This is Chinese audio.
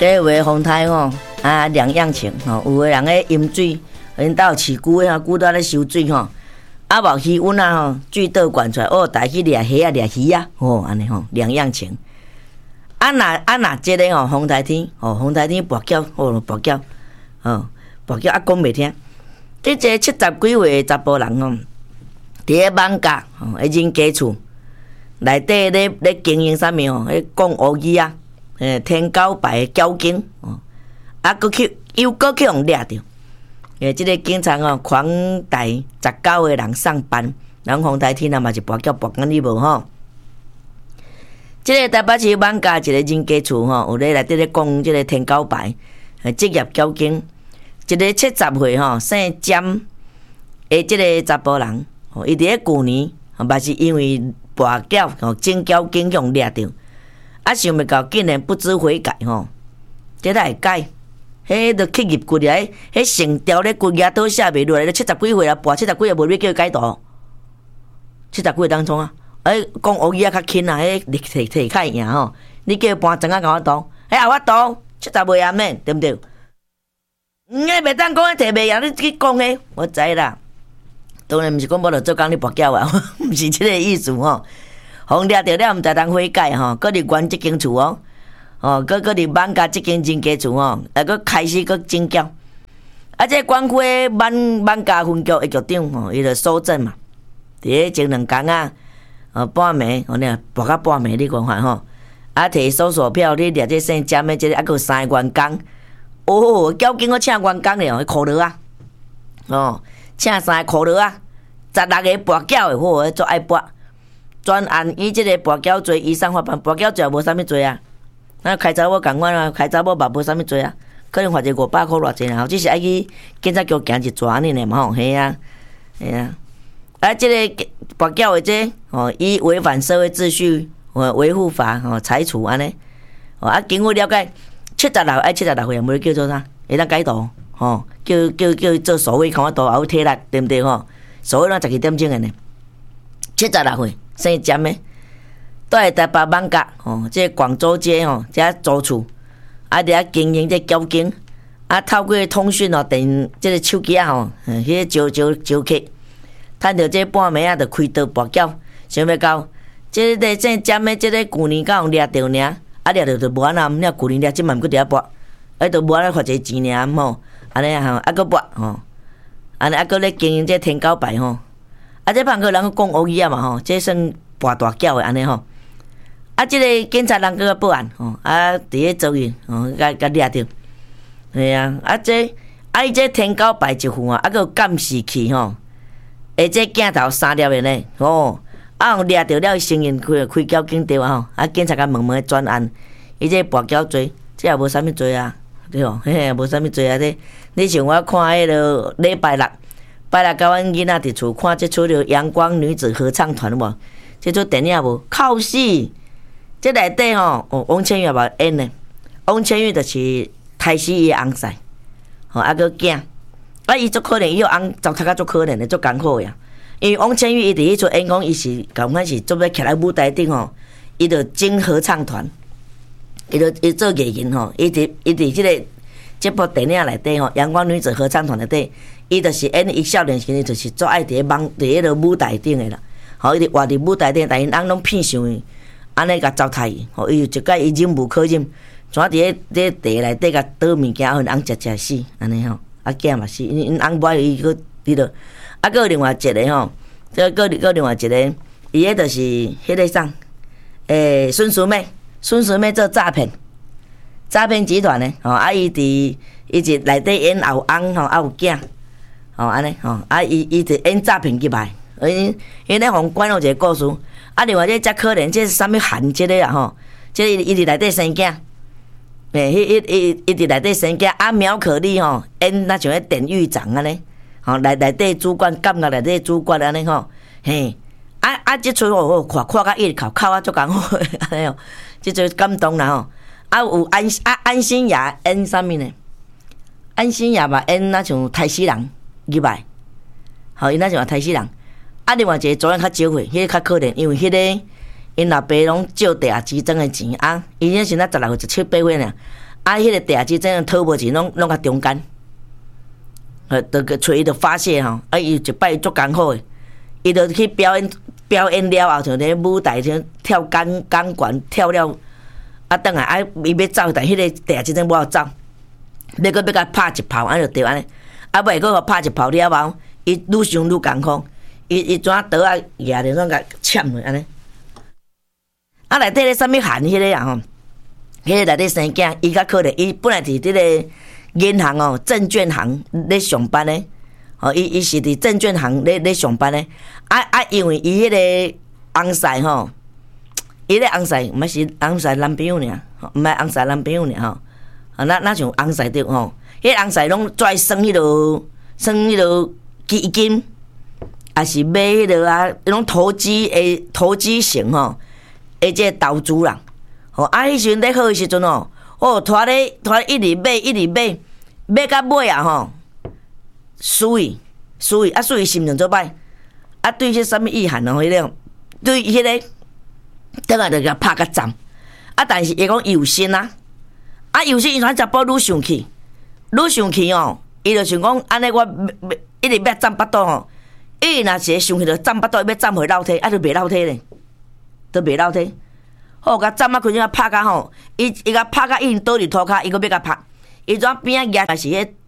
第一位风台吼，两样情吼，有个人咧饮水，因兜饲龟吼，龟在咧收水吼，无鱼温吼，水倒灌出来，大去掠虾掠鱼安尼吼，两样情。若即个吼风台天，风台天跋筊，跋筊，跋筊讲袂听。即个70几岁的查甫人吼，伫咧网咖迄间家厝内底咧经营啥物吼？迄讲乌语天狗牌交警佫去互掠着。即个警察狂逮19个人上班，人风台天嘛是跋筊跋紧你无吼？即个台北市网咖一个人家厝有咧内底咧讲即个天狗牌职业交警。一个70岁姓詹的即个查甫人，伊伫咧旧年嘛是因为跋筊警交警互掠着，想要到竟然不知悔改这哪会改？迄著去入骨咧，迄成条咧骨牙都写袂落来，咧70几岁啊，跋70几岁无要叫伊改图，70几岁当中讲乌语较轻迄提较赢吼，你叫伊搬砖甲我度，也法度70岁啊免，对毋对？袂当讲摕袂赢，你去讲诶，我知啦。当然毋是讲无着做工你跋筊啊，毋是即个意思吼。互掠着了，毋知通悔改吼，搁伫原即间厝搁伫网咖即间人家厝搁开始搁整筊。这管区诶网咖分局的局长伊着搜证嘛，伫咧前2工半暝，跋到半暝你看看吼，摕搜索票你掠这姓詹的即个，搁有3个员工。交警我请员工咧，苦劳请3个苦劳16个跋筊的，做爱跋。专案以即个跋筊罪移送法办，跋筊罪也无啥物罪啊。开查某共款开查某嘛无啥物罪啊，可能罚者500块偌济啦，只是爱去警察局行一抓呢嘛吼，嘿啊。即个跋筊的这以违反社会秩序维护法裁处安尼。经过了解。76岁，无叫做啥？会当改图叫做所谓看我图有体力，对毋对吼？所谓12点钟的呢，76岁，姓詹的，住在台北网咖这广州街这租厝，伫遐经营这交警，透过通讯电这个手机去招客，趁着这半暝就开刀跋筊，想要到这个姓詹的这个旧年才掠着尔。掠着就无安那，你旧年掠，即嘛毋过伫遐跋，就无安那罚一个钱尔吼，安尼搁跋安尼搁咧经营这天狗牌这旁个人讲乌语嘛吼，这算跋大筊的安尼吼。即个警察人搁报案伫咧做伊甲掠着，系这伊这天狗牌一副搁有监视器这镜头3粒的呢掠着了，伊承认开交警对警察甲问专案，伊这跋筊罪，这也无啥物罪啊，对吼，无啥物罪啊。你像我看迄个礼拜六甲阮囡仔伫厝看这出了阳光女子合唱团无？这出电影无？靠死！这内底王千玉嘛演的，王千玉就是杀死伊的翁婿，搁囝，伊足可怜，伊翁糟蹋甲足可怜的，足艰苦的。因为王千玉伊伫迄出演讲，伊是感觉是做要徛来舞台顶伊着整合唱团，伊做艺人伊伫即部电影内底阳光女子合唱团内底，伊就是演伊少年时就是做爱伫迄个舞台顶的啦。伊伫活伫舞台顶，但因翁拢骗上伊，安尼甲糟蹋伊，伊就一摆伊忍无可忍，怎伫咧地内底甲倒物件，互因翁食死，安尼囝嘛死，因翁无爱伊个伫落。搁有另外一个搁另外一个，伊迄就是迄个啥？孙淑妹做诈骗集团的伊伫内底演后翁有囝安尼伊伫演诈骗集团，因咧互管有一个故事。另外这则可怜，这是啥物韩这个这伊伫内底生囝，伊伫内底生囝苗可丽演那像迄典狱长安尼。内底主管监狱内底主管安尼嘿，即出看甲一口足艰苦安尼即出感动啦有安心亚演啥物呢？安心亚嘛演那像杀死人入来，伊那像杀死人。另外一个主演较少岁，迄个较可怜，因为迄个因老爸拢借地下钱庄的钱伊迄时那16岁17、8岁尔， 啊，迄个嗲即阵讨无钱，拢较中间，就个找伊就发泄吼，啊，伊一摆足艰苦诶，伊就去表演了后，像咧舞台上跳钢管跳了，啊，转来啊，伊要走，但迄个嗲即阵无走，要甲拍一炮，安就对安尼，啊，尾个互拍一炮了后，伊愈想愈艰苦，伊怎刀啊举着，总甲签落安尼。啊，内底咧啥物行迄个啊吼，迄个内底生囝，伊较可怜，伊本来伫即个银行哦，证券行咧上班咧，哦，伊是伫证券行咧上班咧，因为伊迄个翁婿吼，伊咧翁婿毋是翁婿男朋友尔，毋系翁婿男朋友尔吼，啊，那像翁婿着吼，迄翁婿拢做算迄落基金，也是买迄落啊，拢投机型吼。即个投资人，吼啊！迄时阵咧好诶时阵哦，拖咧一直买到尾啊吼，输伊啊，输伊心情做歹，啊对迄啥物意涵哦，迄个对迄个，等下就甲拍甲站，啊但是伊讲有心啊，有心伊像食饱愈生气哦，伊就想讲安尼我一直要站巴肚吼，伊若是生气就站巴肚，要站回楼梯，啊就袂楼梯咧。都袂楼梯，好甲站啊，开始拍甲吼，伊甲拍甲已经倒伫涂骹，伊阁要甲拍，伊怎边仔举也是迄